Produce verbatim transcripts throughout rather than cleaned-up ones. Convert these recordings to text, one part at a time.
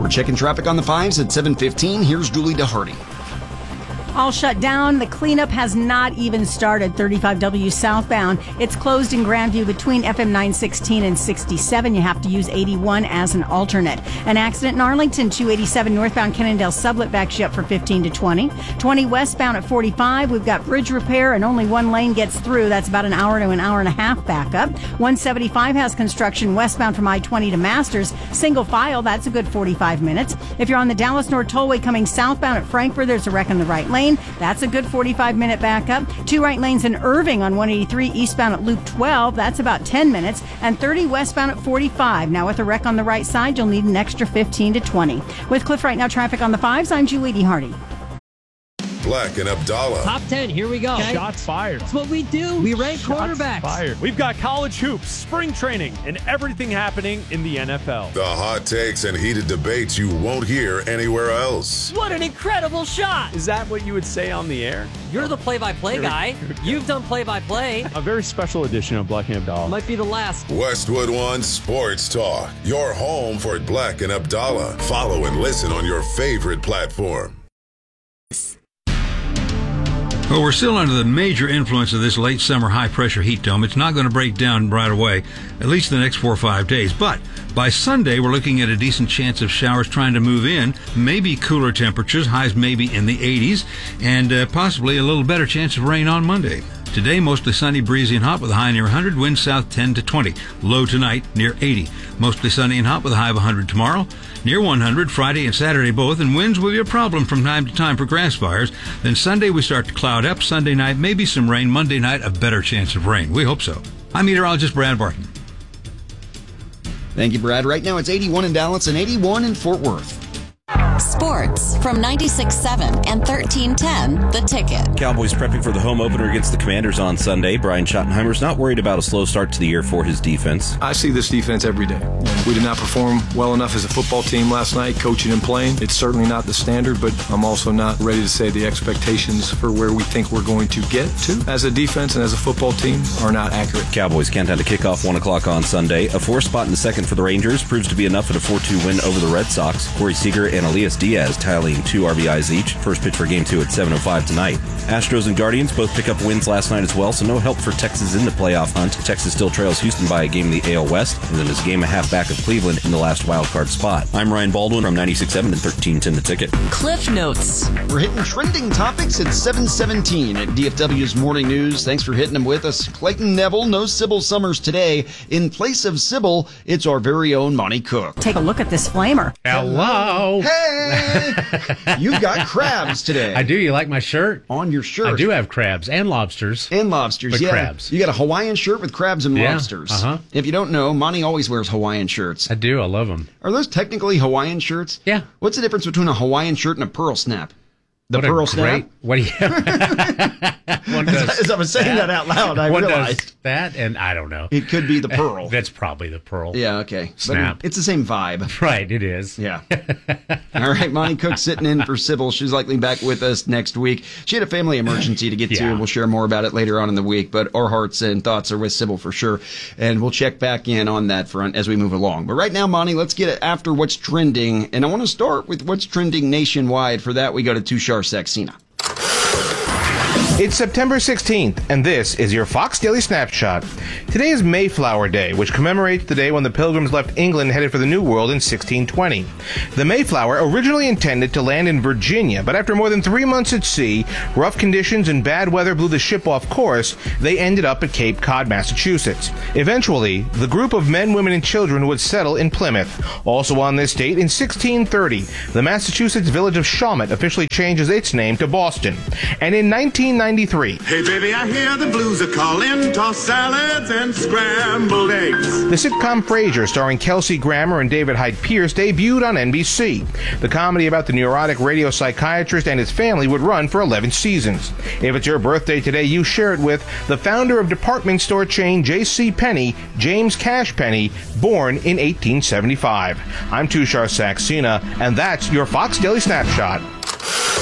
We're checking traffic on the fives at seven fifteen. Here's Julie DeHardy. All shut down. The cleanup has not even started. thirty-five W southbound. It's closed in Grandview between F M nine sixteen and sixty-seven. You have to use eighty-one as an alternate. An accident in Arlington, two eighty-seven northbound Cannondale Sublet backs you up for fifteen to twenty. twenty westbound at forty-five. We've got bridge repair and only one lane gets through. That's about an hour to an hour and a half backup. one seventy-five has construction westbound from I twenty to Masters. Single file, that's a good forty-five minutes. If you're on the Dallas North Tollway coming southbound at Frankfurt, there's a wreck on the right lane. That's a good forty-five minute backup. Two right lanes in Irving on one eighty-three eastbound at Loop twelve. That's about ten minutes. And thirty westbound at forty-five. Now with a wreck on the right side, you'll need an extra fifteen to twenty. With Cliff Right Now traffic on the fives, I'm Julie DeHardy. Black and Abdallah. Top ten, here we go. Okay. Shots fired. That's what we do. We rank Shots quarterbacks. Fired. We've got college hoops, spring training, and everything happening in the N F L. The hot takes and heated debates you won't hear anywhere else. What an incredible shot. Is that what you would say on the air? You're the play-by-play guy. You've done play-by-play. A very special edition of Black and Abdallah. Might be the last. Westwood One Sports Talk. Your home for Black and Abdallah. Follow and listen on your favorite platform. Well, we're still under the major influence of this late summer high-pressure heat dome. It's not going to break down right away, at least the next four or five days. But by Sunday, we're looking at a decent chance of showers trying to move in, maybe cooler temperatures, highs maybe in the eighties, and uh, possibly a little better chance of rain on Monday. Today, mostly sunny, breezy, and hot with a high near one hundred, winds south ten to twenty. Low tonight near eighty. Mostly sunny and hot with a high of one hundred tomorrow. Near one hundred Friday and Saturday both, and winds will be a problem from time to time for grass fires. Then Sunday we start to cloud up. Sunday night, maybe some rain. Monday night, a better chance of rain. We hope so. I'm meteorologist Brad Barton. Thank you, Brad. Right now it's eighty-one in Dallas and eighty-one in Fort Worth. Sports from ninety-six point seven and thirteen ten The Ticket. Cowboys prepping for the home opener against the Commanders on Sunday. Brian Schottenheimer's not worried about a slow start to the year for his defense. I see this defense every day. We did not perform well enough as a football team last night, coaching and playing. It's certainly not the standard, but I'm also not ready to say the expectations for where we think we're going to get to as a defense and as a football team are not accurate. Cowboys Countdown to kickoff one o'clock on Sunday. A four spot in the second for the Rangers proves to be enough at a four two win over the Red Sox. Corey Seager and Elias Diaz tallying two R B Is each. First pitch for game two at seven oh five tonight. Astros and Guardians both pick up wins last night as well, so no help for Texas in the playoff hunt. Texas still trails Houston by a game in the A L West, and then is a game and a half back of Cleveland in the last wild card spot. I'm Ryan Baldwin from ninety-six point seven and thirteen ten The Ticket. Cliff Notes. We're hitting trending topics at seven seventeen at D F W's Morning News. Thanks for hitting them with us. Clayton Neville, no Sybil Summers today. In place of Sybil, it's our very own Monty Cook. Take a look at this flamer. Hello. Hey! You've got crabs today. I do. You like my shirt? On your shirt. I do have crabs and lobsters. And lobsters, but yeah. crabs. You got a Hawaiian shirt with crabs and yeah. lobsters. Uh-huh. If you don't know, Monty always wears Hawaiian shirts. I do. I love them. Are those technically Hawaiian shirts? Yeah. What's the difference between a Hawaiian shirt and a pearl snap? The what pearl a great, snap? What do you One does As I was saying that, that out loud, I one realized. Does that, and I don't know. It could be the pearl. That's probably the pearl. Yeah, okay. Snap. But it's the same vibe. Right, it is. Yeah. All right, Monty Cook sitting in for Sybil. She's likely back with us next week. She had a family emergency to get yeah. to, and we'll share more about it later on in the week. But our hearts and thoughts are with Sybil for sure, and we'll check back in on that front as we move along. But right now, Monty, let's get after what's trending, and I want to start with what's trending nationwide. For that, we go to Tushar Saxena. It's September sixteenth, and this is your Fox Daily Snapshot. Today is Mayflower Day, which commemorates the day when the Pilgrims left England headed for the New World in sixteen twenty. The Mayflower originally intended to land in Virginia, but after more than three months at sea, rough conditions and bad weather blew the ship off course. They ended up at Cape Cod, Massachusetts. Eventually, the group of men, women, and children would settle in Plymouth. Also on this date, in sixteen thirty, the Massachusetts village of Shawmut officially changes its name to Boston. And in nineteen ninety-three, hey baby, I hear the blues are calling, tossed salads and scrambled eggs. The sitcom Frasier, starring Kelsey Grammer and David Hyde Pierce, debuted on N B C. The comedy about the neurotic radio psychiatrist and his family would run for eleven seasons. If it's your birthday today, you share it with the founder of department store chain J C Penney, James Cash Penney, born in eighteen seventy-five. I'm Tushar Saxena, and that's your Fox Daily Snapshot.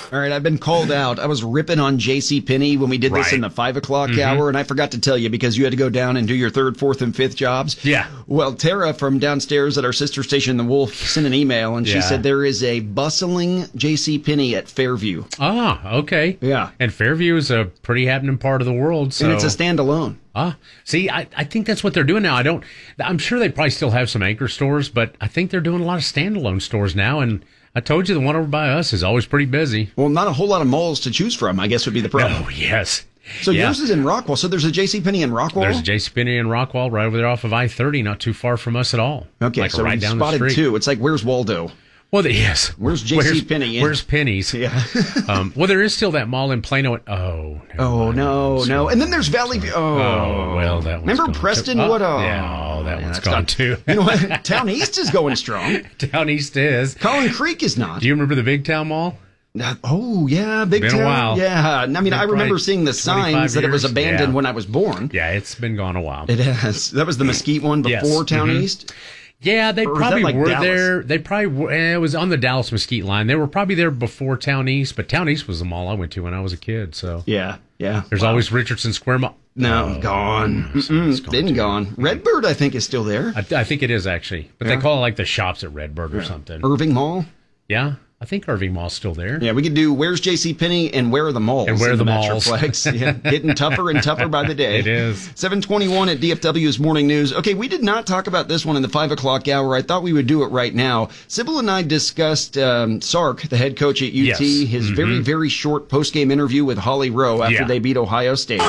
All right, I've been called out. I was ripping on JCPenney when we did this Right. in the five o'clock Mhm. hour, and I forgot to tell you because you had to go down and do your third, fourth, and fifth jobs. Yeah. Well, Tara from downstairs at our sister station, The Wolf, sent an email, and she Yeah. said there is a bustling JCPenney at Fairview. Ah, okay. Yeah. And Fairview is a pretty happening part of the world. So. And it's a standalone. Ah, see, I, I think that's what they're doing now. I don't, I'm sure they probably still have some anchor stores, but I think they're doing a lot of standalone stores now. And I told you the one over by us is always pretty busy. Well, not a whole lot of malls to choose from, I guess would be the problem. Oh, yes. So Yeah. yours is in Rockwall. So there's a JCPenney in Rockwall? There's a JCPenney in Rockwall right over there off of I thirty, not too far from us at all. Okay, like so right we down the spotted street. two. It's like, where's Waldo? Well, the, yes. Where's JCPenney? Where's, where's Penny's? Yeah. um, well, there is still that mall in Plano. Oh, Oh, no, no. And then there's Valley View. Oh, Oh, well, that one's Remember gone Preston? too. Oh, what? Oh, yeah, oh, that one's that's gone gone. too. You know what? Town East is going strong. Town East is. Collin Creek is not. Do you remember the Big Town Mall? Uh, oh, yeah, Big Been a Town. while. Yeah. I mean, Been I remember probably seeing the signs twenty-five that it was years. abandoned Yeah. when I was born. Yeah, it's been gone a while. It has. That was the Mesquite one before Yes. Town Mhm. East. Yeah, they Or was that probably like were Dallas? there. They probably were, eh, it was on the Dallas Mesquite line. They were probably there before Town East, but Town East was the mall I went to when I was a kid. So Yeah, yeah. there's Wow. always Richardson Square Mall. No, Oh, gone. it's Mm-mm, gone been too. gone. Redbird, I think, is still there. I, I think it is actually, but Yeah. they call it like the shops at Redbird or something. Irving Mall. Yeah, I think Irving Mall's still there. Yeah, we could do Where's JCPenney and Where are the Malls? And Where in are the malls? Metroplex. Yeah, getting tougher and tougher by the day. It is. seven twenty-one at D F W's Morning News. Okay, we did not talk about this one in the five o'clock hour. I thought we would do it right now. Sybil and I discussed um, Sark, the head coach at U T, Yes. his Mhm. very, very short post-game interview with Holly Rowe after Yeah. they beat Ohio State.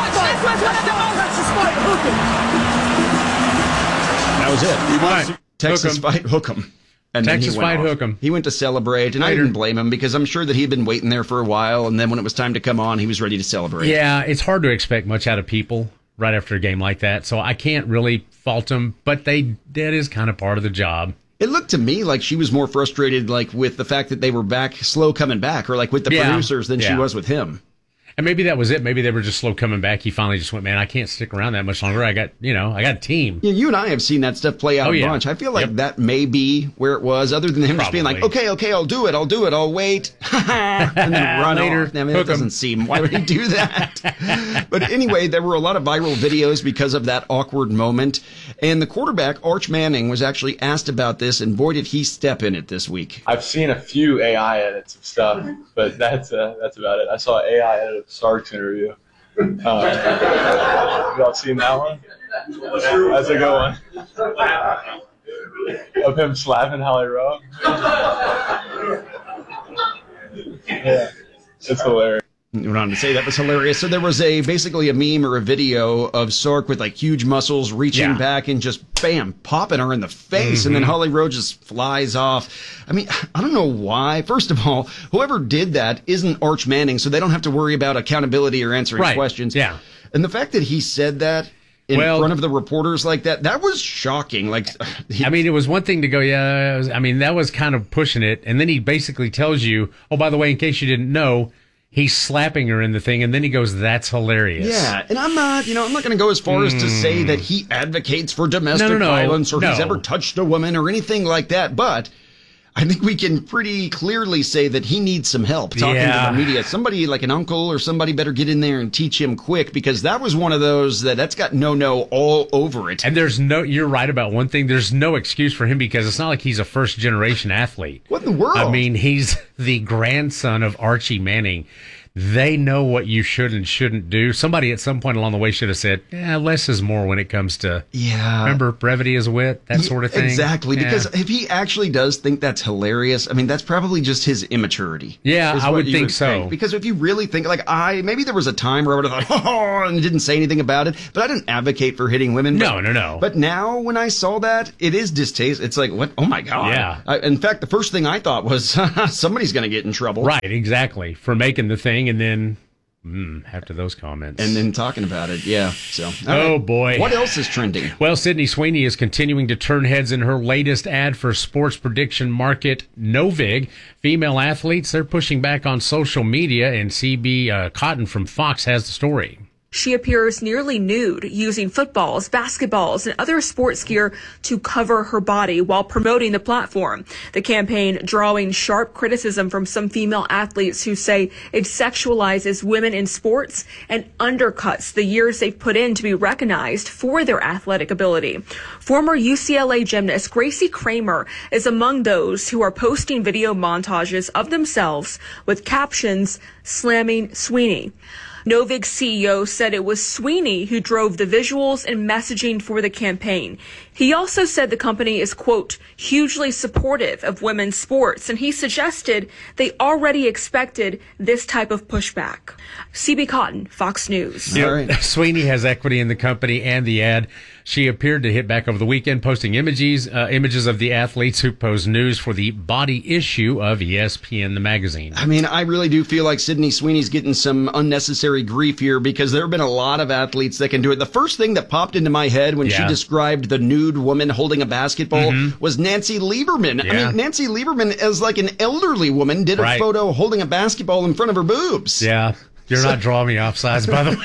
That was it. He wants Texas Hook 'em. fight, hook 'em. And then he Texas went fight off. hook 'em. He went to celebrate, and I Later. didn't blame him because I'm sure that he had been waiting there for a while, and then when it was time to come on, he was ready to celebrate. Yeah, it's hard to expect much out of people right after a game like that, so I can't really fault them. But they that is kind of part of the job. It looked to me like she was more frustrated, like with the fact that they were back, slow coming back, or like with the Yeah. producers than she Yeah. was with him. And maybe that was it. Maybe they were just slow coming back. He finally just went, man, I can't stick around that much longer. I got, you know, I got a team. Yeah, you and I have seen that stuff play out Oh, a yeah. bunch. I feel like Yep. that may be where it was, other than him just being like, Probably. okay, okay, I'll do it, I'll do it, I'll wait, and then run Later. off. I mean, it Hook 'em. doesn't seem, why would he do that? But anyway, there were a lot of viral videos because of that awkward moment. And the quarterback, Arch Manning, was actually asked about this, and boy, did he step in it this week. I've seen a few A I edits of stuff, but that's uh, that's about it. I saw an A I edit of Sark's interview. Uh, y'all seen that one? That's a good one. Of him slapping Holly Rowe. Yeah, it's hilarious. You went on to say that was hilarious. So there was a basically a meme or a video of Sark with like huge muscles reaching Yeah. back and just bam, popping her in the face. And then Mm-hmm. Holly Rowe just flies off. I mean, I don't know why. First of all, whoever did that isn't Arch Manning, so they don't have to worry about accountability or answering Right. questions. Yeah. And the fact that he said that in Well- front of the reporters like that, that was shocking. Like, he, I mean, it was one thing to go, yeah, it was- I mean, that was kind of pushing it. And then he basically tells you, oh, by the way, in case you didn't know, he's slapping her in the thing. And then he goes, that's hilarious. yeah, and I'm not, you know, I'm not going to go as far as to say that he advocates for domestic No, no, no. violence or he's No. ever touched a woman or anything like that, but I think we can pretty clearly say that he needs some help talking Yeah. to the media. Somebody like an uncle or somebody better get in there and teach him quick, because that was one of those that that's got no-no all over it. And there's no, you're right about one thing. There's no excuse for him because it's not like he's a first generation athlete. What in the world? I mean, he's the grandson of Archie Manning. They know what you should and shouldn't do. Somebody at some point along the way should have said, yeah, less is more when it comes to, Yeah. remember, brevity is wit, that sort of thing. Exactly, Yeah. because if he actually does think that's hilarious, I mean, that's probably just his immaturity. Yeah, is I what would you think so. Because if you really think, like, I, maybe there was a time where I would have thought, oh, and didn't say anything about it, but I didn't advocate for hitting women. No, but, no, no. But now, when I saw that, it is distasteful. It's like, what? Oh my God. Yeah. I, in fact, the first thing I thought was, somebody's going to get in trouble. Right, exactly. For making the thing and then, mm, after those comments. And then talking about it, yeah. So, all Oh, right. boy. What else is trending? Well, Sydney Sweeney is continuing to turn heads in her latest ad for sports prediction market Novig. Female athletes, they're pushing back on social media, and C B uh, Cotton from Fox has the story. She appears nearly nude, using footballs, basketballs, and other sports gear to cover her body while promoting the platform. The campaign drawing sharp criticism from some female athletes who say it sexualizes women in sports and undercuts the years they've put in to be recognized for their athletic ability. Former U C L A gymnast Gracie Kramer is among those who are posting video montages of themselves with captions slamming Sweeney. Novig's C E O said it was Sweeney who drove the visuals and messaging for the campaign. He also said the company is, quote, hugely supportive of women's sports, and he suggested they already expected this type of pushback. C B Cotton, Fox News. You know, Sweeney has equity in the company and the ad. She appeared to hit back over the weekend, posting images uh, images of the athletes who posed news for the body issue of E S P N, the magazine. I mean, I really do feel like Sydney Sweeney's getting some unnecessary grief here because there have been a lot of athletes that can do it. The first thing that popped into my head when Yeah. she described the nude woman holding a basketball Mhm. was Nancy Lieberman. I Yeah. mean, Nancy Lieberman, as like an elderly woman, did a Right. photo holding a basketball in front of her boobs. Yeah, you're not drawing me off sides, by the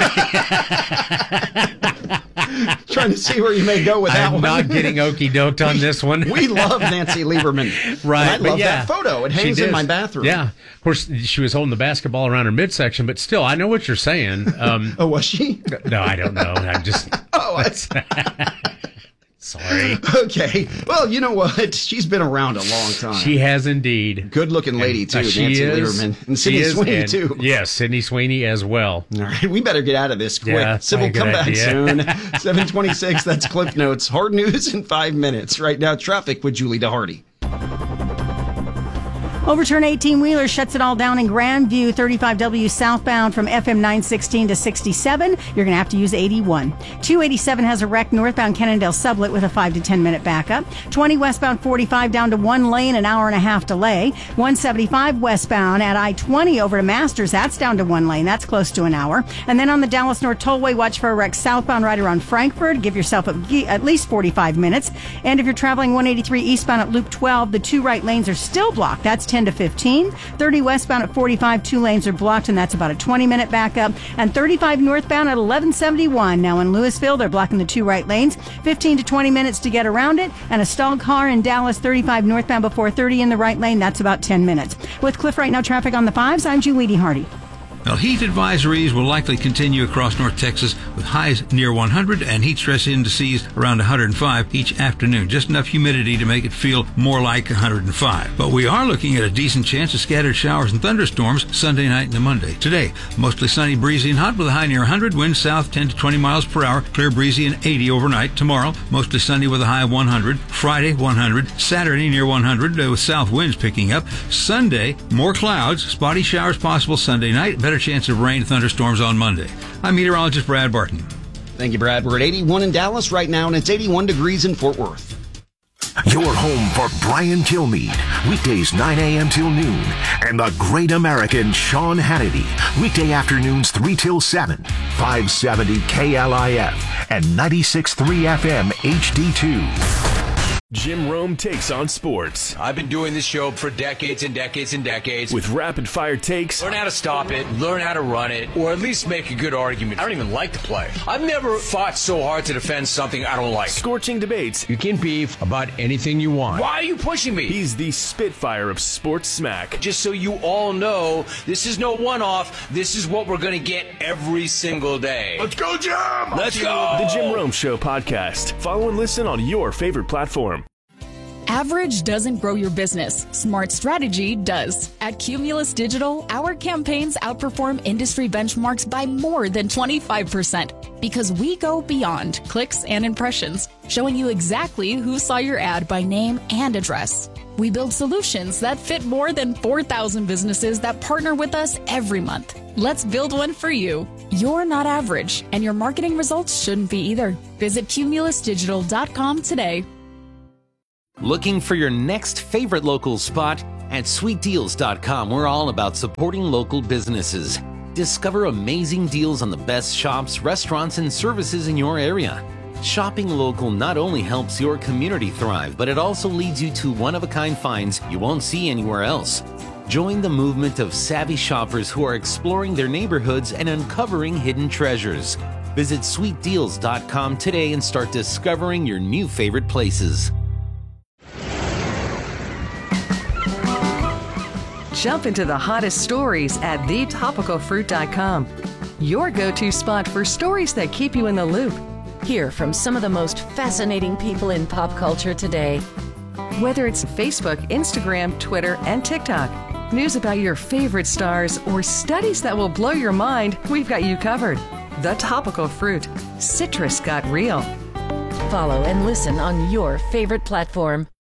way. Trying to see where you may go with that I'm one. not getting okey doked on this one. We love Nancy Lieberman. Right. And I but love yeah, that photo. It she hangs in did. my bathroom. Yeah. Of course, she was holding the basketball around her midsection, but still, I know what you're saying. Um, oh, was she? No, I don't know. I'm just. Oh, that's. Sorry. Okay. Well, you know what? She's been around a long time. She has indeed. Good looking lady, And, too, uh, Nancy she is, Lieberman. And she Sydney is, Sweeney, and- too. Yes, Sydney Sweeney as well. All right, we better get out of this quick. Yeah, Sybil, good come back idea. soon. seven twenty-six, that's Cliff Notes. Hard news in five minutes. Right now, traffic with Julie DeHardy. Overturn eighteen-wheeler shuts it all down in Grandview, thirty-five W southbound from F M nine sixteen to sixty-seven. You're going to have to use eighty-one. two eighty-seven has a wreck northbound Cannondale Sublet with a five to ten minute backup. twenty westbound forty-five down to one lane, an hour and a half delay. one seventy-five westbound at I twenty over to Masters, that's down to one lane. That's close to an hour. And then on the Dallas North Tollway, watch for a wreck southbound right around Frankfurt. Give yourself a, at least forty-five minutes. And if you're traveling one eighty-three eastbound at Loop twelve, the two right lanes are still blocked. That's ten to fifteen. thirty westbound at forty-five, two lanes are blocked, and that's about a twenty minute backup. And thirty-five northbound at eleven seventy-one. Now in Louisville, they're blocking the two right lanes. fifteen to twenty minutes to get around it. And a stalled car in Dallas, thirty-five northbound before thirty in the right lane. That's about ten minutes. With Cliff Right Now traffic on the fives, I'm Julie Hardy. Well, heat advisories will likely continue across North Texas with highs near one hundred and heat stress indices around one hundred five each afternoon. Just enough humidity to make it feel more like one hundred five. But we are looking at a decent chance of scattered showers and thunderstorms Sunday night into Monday. Today, mostly sunny, breezy, and hot with a high near one hundred. Winds south ten to twenty miles per hour. Clear, breezy, and eighty overnight. Tomorrow, mostly sunny with a high of one hundred. Friday, one hundred. Saturday, near one hundred uh, with south winds picking up. Sunday, more clouds. Spotty showers possible Sunday night. Better chance of rain and thunderstorms on Monday. I'm meteorologist Brad Barton. Thank you, Brad. We're at eighty-one in Dallas right now, and it's eighty-one degrees in Fort Worth. Your home for Brian Kilmeade, weekdays nine a.m. till noon, and the great American Sean Hannity, weekday afternoons three till seven, five seventy K L I F and ninety-six point three F M H D two. Jim Rome takes on sports. I've been doing this show for decades and decades and decades. With rapid fire takes. Learn how to stop it, learn how to run it, or at least make a good argument. I don't even like to play. I've never fought so hard to defend something I don't like. Scorching debates. You can beef about anything you want. Why are you pushing me? He's the Spitfire of sports smack. Just so you all know, this is no one-off. This is what we're going to get every single day. Let's go, Jim! Let's go! The Jim Rome Show podcast. Follow and listen on your favorite platform. Average doesn't grow your business. Smart strategy does. At Cumulus Digital, our campaigns outperform industry benchmarks by more than twenty-five percent because we go beyond clicks and impressions, showing you exactly who saw your ad by name and address. We build solutions that fit more than four thousand businesses that partner with us every month. Let's build one for you. You're not average, and your marketing results shouldn't be either. Visit cumulus digital dot com today. Looking for your next favorite local spot? At sweet deals dot com, we're all about supporting local businesses. Discover amazing deals on the best shops, restaurants, and services in your area. Shopping local not only helps your community thrive, but it also leads you to one-of-a-kind finds you won't see anywhere else. Join the movement of savvy shoppers who are exploring their neighborhoods and uncovering hidden treasures. Visit sweet deals dot com today and start discovering your new favorite places. Jump into the hottest stories at the topical fruit dot com. Your go-to spot for stories that keep you in the loop. Hear from some of the most fascinating people in pop culture today. Whether it's Facebook, Instagram, Twitter, and TikTok, news about your favorite stars, or studies that will blow your mind, we've got you covered. The Topical Fruit. Citrus got real. Follow and listen on your favorite platform.